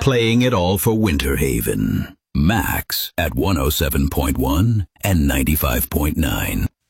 playing it all for Winter Haven. Max at 107.1 and 95.9.